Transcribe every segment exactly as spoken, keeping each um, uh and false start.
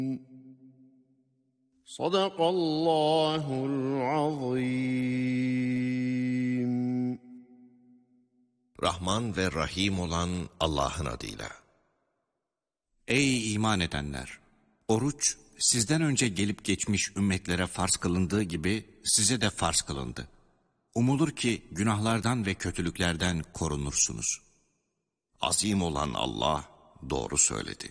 Sadakallahul azim. Rahman ve Rahim olan Allah'ın adıyla. Ey iman edenler! Oruç, sizden önce gelip geçmiş ümmetlere farz kılındığı gibi size de farz kılındı. Umulur ki günahlardan ve kötülüklerden korunursunuz. Azim olan Allah doğru söyledi.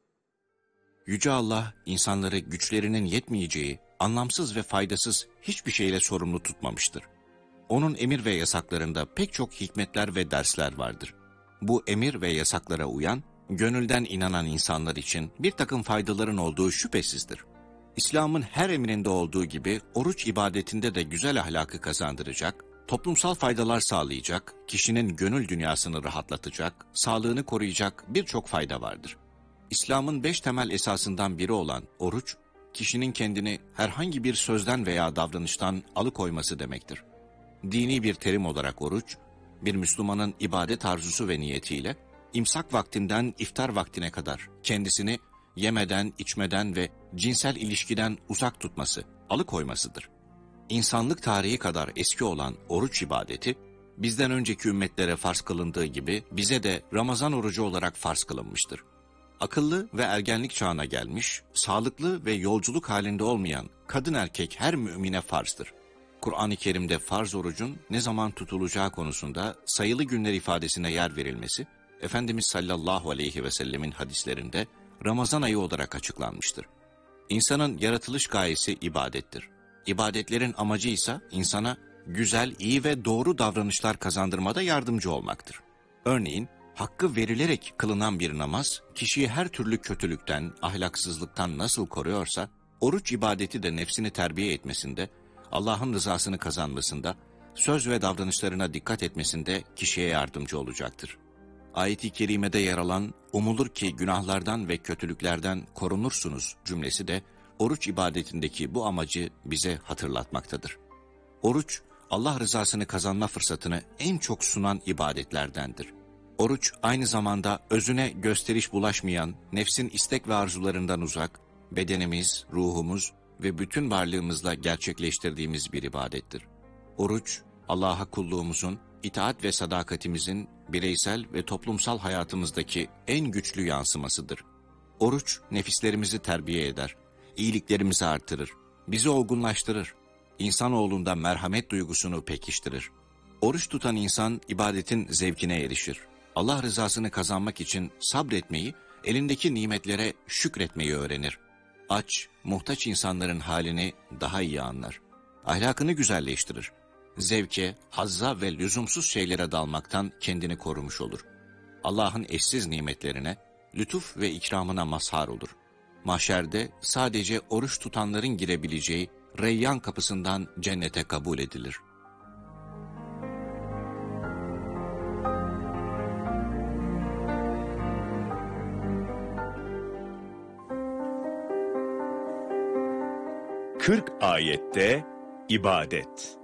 Yüce Allah, insanları güçlerinin yetmeyeceği, anlamsız ve faydasız hiçbir şeyle sorumlu tutmamıştır. Onun emir ve yasaklarında pek çok hikmetler ve dersler vardır. Bu emir ve yasaklara uyan, gönülden inanan insanlar için bir takım faydaların olduğu şüphesizdir. İslam'ın her emrinde olduğu gibi oruç ibadetinde de güzel ahlakı kazandıracak, toplumsal faydalar sağlayacak, kişinin gönül dünyasını rahatlatacak, sağlığını koruyacak birçok fayda vardır. İslam'ın beş temel esasından biri olan oruç, kişinin kendini herhangi bir sözden veya davranıştan alıkoyması demektir. Dini bir terim olarak oruç, bir Müslümanın ibadet arzusu ve niyetiyle, imsak vaktinden iftar vaktine kadar kendisini yemeden, içmeden ve cinsel ilişkiden uzak tutması, alıkoymasıdır. İnsanlık tarihi kadar eski olan oruç ibadeti, bizden önceki ümmetlere farz kılındığı gibi bize de Ramazan orucu olarak farz kılınmıştır. Akıllı ve ergenlik çağına gelmiş, sağlıklı ve yolculuk halinde olmayan kadın erkek her mümine farzdır. Kur'an-ı Kerim'de farz orucun ne zaman tutulacağı konusunda sayılı günler ifadesine yer verilmesi, Efendimiz sallallahu aleyhi ve sellemin hadislerinde Ramazan ayı olarak açıklanmıştır. İnsanın yaratılış gayesi ibadettir. İbadetlerin amacı ise insana güzel, iyi ve doğru davranışlar kazandırmada yardımcı olmaktır. Örneğin, hakkı verilerek kılınan bir namaz, kişiyi her türlü kötülükten, ahlaksızlıktan nasıl koruyorsa, oruç ibadeti de nefsini terbiye etmesinde, Allah'ın rızasını kazanmasında, söz ve davranışlarına dikkat etmesinde kişiye yardımcı olacaktır. Ayet-i kerimede yer alan, umulur ki günahlardan ve kötülüklerden korunursunuz cümlesi de, oruç ibadetindeki bu amacı bize hatırlatmaktadır. Oruç, Allah rızasını kazanma fırsatını en çok sunan ibadetlerdendir. Oruç, aynı zamanda özüne gösteriş bulaşmayan, nefsin istek ve arzularından uzak, bedenimiz, ruhumuz ve bütün varlığımızla gerçekleştirdiğimiz bir ibadettir. Oruç, Allah'a kulluğumuzun, itaat ve sadakatimizin bireysel ve toplumsal hayatımızdaki en güçlü yansımasıdır. Oruç, nefislerimizi terbiye eder, iyiliklerimizi artırır, bizi olgunlaştırır, insanoğlunda merhamet duygusunu pekiştirir. Oruç tutan insan ibadetin zevkine erişir. Allah rızasını kazanmak için sabretmeyi, elindeki nimetlere şükretmeyi öğrenir. Aç, muhtaç insanların halini daha iyi anlar. Ahlakını güzelleştirir. Zevke, hazza ve lüzumsuz şeylere dalmaktan kendini korumuş olur. Allah'ın eşsiz nimetlerine, lütuf ve ikramına mazhar olur. Mahşerde sadece oruç tutanların girebileceği Reyyan kapısından cennete kabul edilir. kırk ayette ibadet.